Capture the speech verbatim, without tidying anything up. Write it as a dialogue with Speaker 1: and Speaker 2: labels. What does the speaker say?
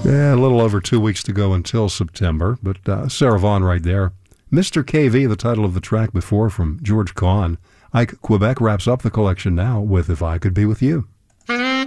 Speaker 1: Yeah, a little over two weeks to go until September, but uh, Sarah Vaughan right there. Mister K V, the title of the track before from George Kahn. Ike Quebec wraps up the collection now with If I Could Be With You.